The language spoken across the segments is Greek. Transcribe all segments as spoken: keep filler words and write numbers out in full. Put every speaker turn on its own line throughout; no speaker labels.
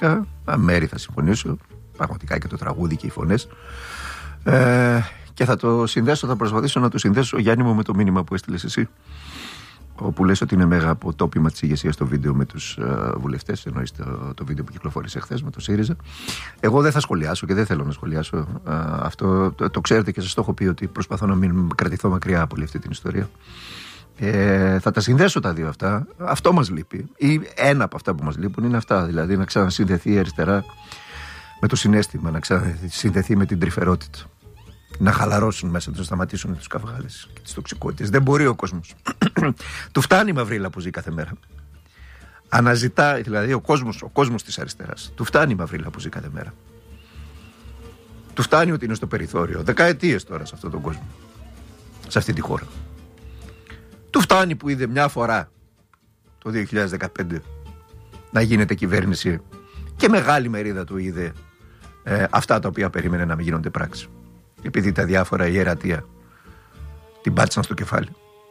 πραγματικά. Μέρη θα συμφωνήσω. Πραγματικά και το τραγούδι και οι φωνές. Ε, και θα το συνδέσω, θα προσπαθήσω να το συνδέσω, Γιάννη μου, με το μήνυμα που έστειλες εσύ. Όπου λες ότι είναι μέγα αποτόπιμα της ηγεσίας το βίντεο με τους uh, βουλευτές. Εννοείς το, το βίντεο που κυκλοφόρησε χθες με το ΣΥΡΙΖΑ. Εγώ δεν θα σχολιάσω και δεν θέλω να σχολιάσω uh, αυτό. Το, το ξέρετε και σας το έχω πει ότι προσπαθώ να μην κρατηθώ μακριά από όλη αυτή την ιστορία. Ε, θα τα συνδέσω τα δύο αυτά. Αυτό μας λείπει. Ή ένα από αυτά που μας λείπουν είναι αυτά. Δηλαδή να ξανασυνδεθεί η αριστερά με το συναίσθημα, να ξανασυνδεθεί με την τρυφερότητα. Να χαλαρώσουν μέσα τους, να σταματήσουν τους καυγάδες και τις τοξικότητες. Δεν μπορεί ο κόσμος. Του φτάνει η μαυρίλα που ζει κάθε μέρα. Αναζητά, δηλαδή ο κόσμος, ο κόσμος της αριστεράς. Του φτάνει η μαυρίλα που ζει κάθε μέρα. Του φτάνει ότι είναι στο περιθώριο. Δεκαετίες τώρα σε αυτόν τον κόσμο. Σε αυτή τη χώρα. Του φτάνει που είδε μια φορά το δύο χιλιάδες δεκαπέντε να γίνεται κυβέρνηση και μεγάλη μερίδα του είδε ε, αυτά τα οποία περίμενε να μην γίνονται πράξη. Επειδή τα διάφορα ιερατεία την πάτησαν στο κεφάλι.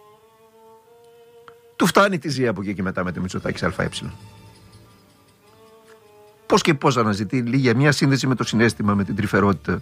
Του φτάνει τη ζει από εκεί και μετά με το Μητσοτάκης ΑΕ. Πώς και πώς αναζητεί λίγη μια σύνδεση με το συναίσθημα, με την τρυφερότητα.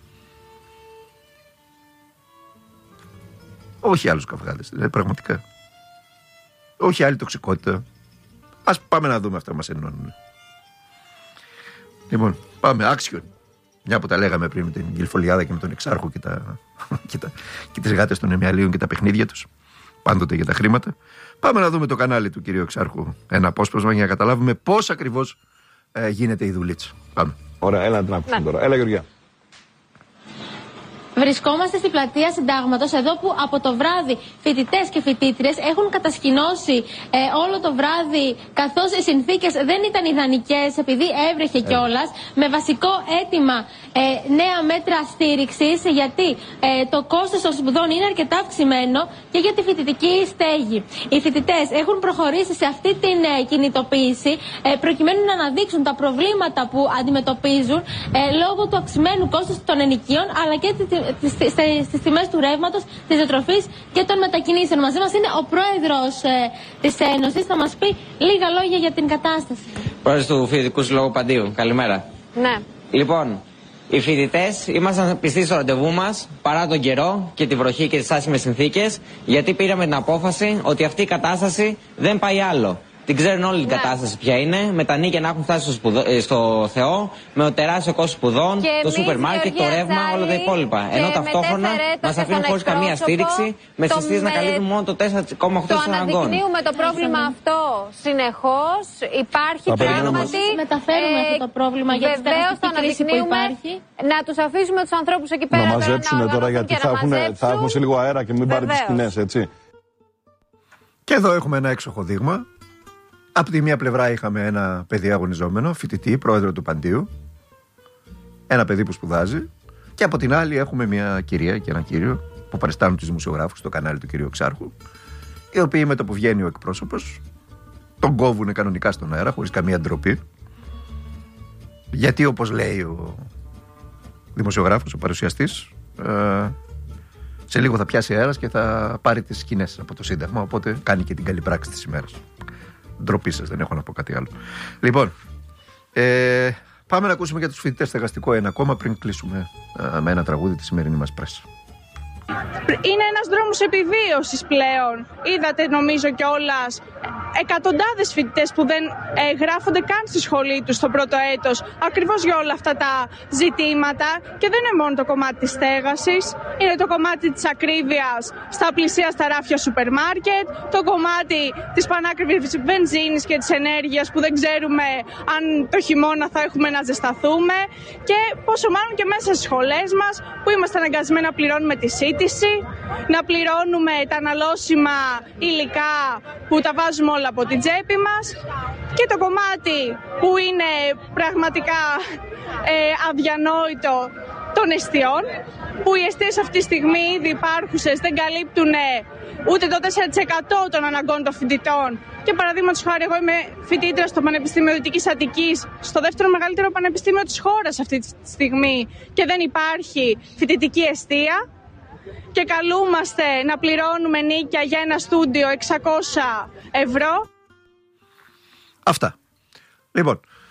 Όχι άλλους καυγάδες, δηλαδή πραγματικά. Όχι άλλη τοξικότητα. Ας πάμε να δούμε αυτά που μας ενώνουν. Λοιπόν, πάμε, άξιον. Μια που τα λέγαμε πριν με την Γιλφολιάδα και με τον Εξάρχο και, τα, και, τα, και τις γάτες των Εμιαλίων και τα παιχνίδια τους, πάντοτε για τα χρήματα. Πάμε να δούμε το κανάλι του κυρίου Εξάρχου, ένα απόσπασμα για να καταλάβουμε πώς ακριβώς ε, γίνεται η δουλίτσα. Πάμε.
Ωραία, έλα να την ακούσουμε τώρα. Έλα, Γεωργιά.
Βρισκόμαστε στην πλατεία Συντάγματος, εδώ που από το βράδυ φοιτητές και φοιτήτριες έχουν κατασκηνώσει ε, όλο το βράδυ, καθώς οι συνθήκες δεν ήταν ιδανικές επειδή έβρεχε ε. κιόλας, με βασικό αίτημα ε, νέα μέτρα στήριξης, γιατί ε, το κόστος των σπουδών είναι αρκετά αυξημένο και για τη φοιτητική στέγη. Οι φοιτητές έχουν προχωρήσει σε αυτή την ε, κινητοποίηση ε, προκειμένου να αναδείξουν τα προβλήματα που αντιμετωπίζουν ε, λόγω του αυξημένου κόστους των ενοικίων, αλλά και τη στις τιμές του ρεύματος, της διατροφής και των μετακινήσεων. Μαζί μας είναι ο πρόεδρος ε, της Ένωσης. Θα μας πει λίγα λόγια για την κατάσταση.
Πρόεδρος του Φοιτητικού Συλλόγου Παντίου. Καλημέρα.
Ναι.
Λοιπόν, οι φοιτητές ήμασταν πιστοί στο ραντεβού μας παρά τον καιρό και τη βροχή και τις άσχημες συνθήκες, γιατί πήραμε την απόφαση ότι αυτή η κατάσταση δεν πάει άλλο. Την ξέρουν όλη την ναι. κατάσταση ποια είναι, με τα νίκια να έχουν φτάσει στο, σπουδο, στο Θεό, με το τεράστιο κόστος σπουδών, και το σούπερ μάρκετ, το ρεύμα, όλα τα υπόλοιπα. Ενώ ταυτόχρονα μας αφήνουν χωρίς καμία στήριξη, με συστήσεις να καλύπτουν μόνο το τέσσερα κόμμα οκτώ τοις εκατό των αναγκών.
Το αναδεικνύουμε το πρόβλημα αυτό συνεχώς. Υπάρχει πράγματι.
Μεταφέρουμε αυτό το πρόβλημα για την κρίση που υπάρχει.
Να τους αφήσουμε τους ανθρώπους εκεί πέρα.
Να μαζέψουν τώρα, γιατί θα έχουν σε λίγο αέρα και μην πάρει τις σκηνές, έτσι.
Και εδώ έχουμε ένα έξοχο δείγμα. Από τη μία πλευρά είχαμε ένα παιδί αγωνιζόμενο, φοιτητή, πρόεδρο του Παντίου, ένα παιδί που σπουδάζει, και από την άλλη έχουμε μια κυρία και έναν κύριο που παριστάνουν τους δημοσιογράφους στο κανάλι του κυρίου Εξάρχου, οι οποίοι με το που βγαίνει ο εκπρόσωπος τον κόβουν κανονικά στον αέρα χωρίς καμία ντροπή, γιατί όπως λέει ο δημοσιογράφος, ο παρουσιαστής, ε, σε λίγο θα πιάσει αέρας και θα πάρει τις σκηνές από το Σύνταγμα, οπότε κάνει και την καλή πράξη της ημέρας. Ντροπή σας, δεν έχω να πω κάτι άλλο. Λοιπόν, ε, πάμε να ακούσουμε για τους φοιτητές στεγαστικό ένα ακόμα πριν κλείσουμε ε, με ένα τραγούδι τη σημερινή μας πρέση.
Είναι ένας δρόμος επιβίωσης πλέον. Είδατε νομίζω κιόλας εκατοντάδες φοιτητές που δεν ε, γράφονται καν στη σχολή τους στο πρώτο έτος, ακριβώς για όλα αυτά τα ζητήματα. Και δεν είναι μόνο το κομμάτι της στέγασης, είναι το κομμάτι της ακρίβειας στα πλησία στα ράφια σούπερ μάρκετ, το κομμάτι της πανάκριβης βενζίνης και της ενέργειας που δεν ξέρουμε αν το χειμώνα θα έχουμε να ζεσταθούμε, και πόσο μάλλον και μέσα στις σχολές μας που είμαστε αναγκασμένοι να πληρώνουμε τη σύντηση, να πληρώνουμε τα αναλώσιμα υλικά που τα βάζουμε όλα από την τσέπη μας, και το κομμάτι που είναι πραγματικά ε, αδιανόητο των εστιών, που οι εστίες αυτή τη στιγμή ήδη υπάρχουσες δεν καλύπτουν ούτε το τέσσερα τοις εκατό των αναγκών των φοιτητών. Και παραδείγματος χάρη, εγώ είμαι φοιτήτρια στο Πανεπιστήμιο Δυτικής Αττικής, στο δεύτερο μεγαλύτερο πανεπιστήμιο της χώρας αυτή τη στιγμή, και δεν υπάρχει φοιτητική εστία. Και καλούμαστε να πληρώνουμε νίκια για ένα στούντιο εξακόσια ευρώ.
Αυτά. Λοιπόν,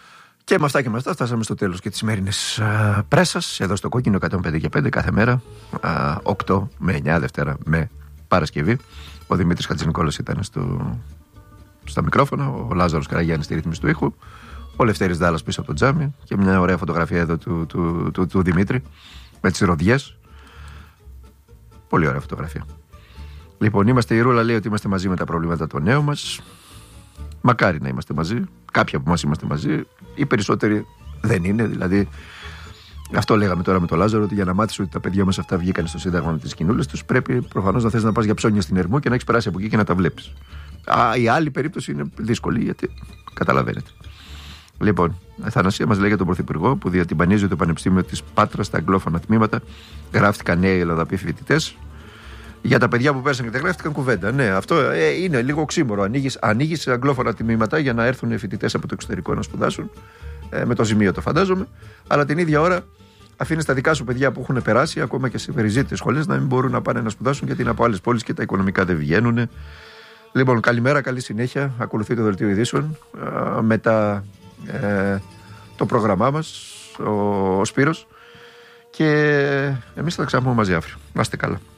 Και με αυτά και με αυτά φτάσαμε στο τέλος και της σημερινής πρέσας εδώ στο Κόκκινο εκατόν πέντε και πέντε κάθε μέρα α, οκτώ με εννιά Δευτέρα με Παρασκευή. Ο Δημήτρης Χατζηνικόλας ήταν στο, στα μικρόφωνα, ο Λάζαρος Καραγιάννης στη ρύθμιση του ήχου, ο Λευτέρης Δάλλας πίσω από το τζάμι και μια ωραία φωτογραφία εδώ του, του, του, του, του Δημήτρη με τις ροδιές. Πολύ ωραία φωτογραφία. Λοιπόν, είμαστε, η Ρούλα λέει ότι είμαστε μαζί με τα προβλήματα των νέων μας. Μακάρι να είμαστε μαζί. Κάποιοι από εμάς είμαστε μαζί. Οι περισσότεροι δεν είναι. Δηλαδή, αυτό λέγαμε τώρα με τον Λάζαρο, ότι για να μάθεις ότι τα παιδιά μας αυτά βγήκαν στο Σύνταγμα με τις κοινούλες τους, πρέπει προφανώς να θες να πας για ψώνια στην Ερμού και να έχεις περάσει από εκεί και να τα βλέπεις. Α, η άλλη περίπτωση είναι δύσκολη, γιατί καταλαβαίνετε. Λοιπόν, Αθανασία μας λέει για τον Πρωθυπουργό που διατυμπανίζει το Πανεπιστήμιο της Πάτρας στα αγγλόφωνα τμήματα. Γράφτηκαν νέοι Ελλαδαποί φοιτητές. Για τα παιδιά που πέρασαν και τα γράφτηκαν κουβέντα. Ναι, αυτό ε, είναι λίγο οξύμορο. Ανοίγεις, ανοίγεις αγγλόφωνα τμήματα για να έρθουν φοιτητές από το εξωτερικό να σπουδάσουν. Ε, με το ζημίο το φαντάζομαι. Αλλά την ίδια ώρα αφήνεις τα δικά σου παιδιά που έχουν περάσει, ακόμα και σε περιζήτητες σχολές, να μην μπορούν να πάνε να σπουδάσουν γιατί είναι από άλλες πόλεις και τα οικονομικά δεν βγαίνουν. Λοιπόν, καλημέρα, καλή συνέχεια. Ακολουθεί το δελτίο ειδήσεων. Ε, μετά ε, το πρόγραμμά μας, ο, ο Σπύρος. Και εμείς θα τα ξαναπούμε μαζί αύριο. Να είστε καλά.